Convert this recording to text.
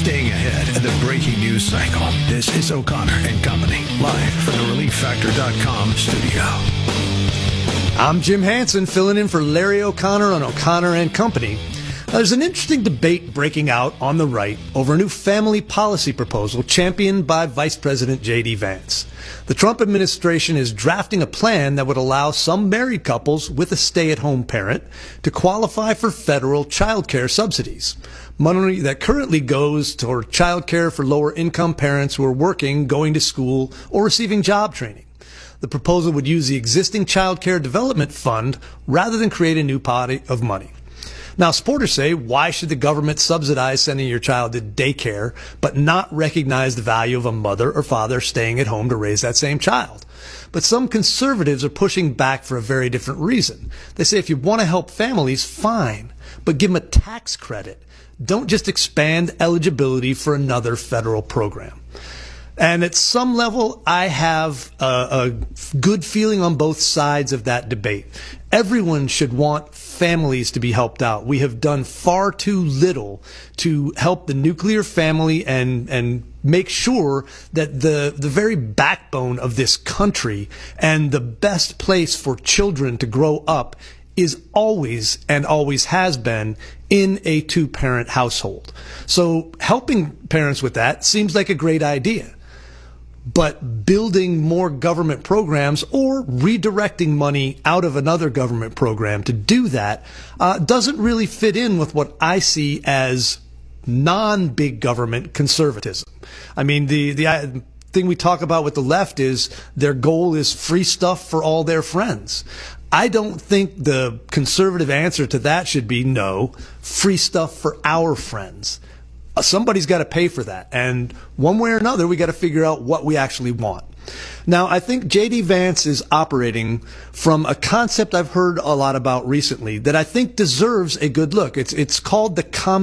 Staying ahead of the breaking news cycle. This is O'Connor and Company, live from the ReliefFactor.com studio. I'm Jim Hansen, filling in for Larry O'Connor on O'Connor and Company. There's an interesting debate breaking out on the right over a new family policy proposal championed by Vice President J.D. Vance. The Trump administration is drafting a plan that would allow some married couples with a stay-at-home parent to qualify for federal child care subsidies. Money that currently goes toward child care for lower-income parents who are working, going to school, or receiving job training. The proposal would use the existing Child Care Development Fund rather than create a new pot of money. Now, supporters say, why should the government subsidize sending your child to daycare but not recognize the value of a mother or father staying at home to raise that same child? But some conservatives are pushing back for a very different reason. They say if you want to help families, fine, but give them a tax credit. Don't just expand eligibility for another federal program. And at some level, I have a good feeling on both sides of that debate. Everyone should want families to be helped out. We have done far too little to help the nuclear family and make sure that the very backbone of this country and the best place for children to grow up is always and always has been in a two-parent household. So helping parents with that seems like a great idea. But building more government programs or redirecting money out of another government program to do that doesn't really fit in with what I see as non-big government conservatism. I mean, the thing we talk about with the left is their goal is free stuff for all their friends. I don't think the conservative answer to that should be no, free stuff for our friends. Somebody's got to pay for that. And one way or another, we got to figure out what we actually want. Now, I think J.D. Vance is operating from a concept I've heard a lot about recently that I think deserves a good look. It's called the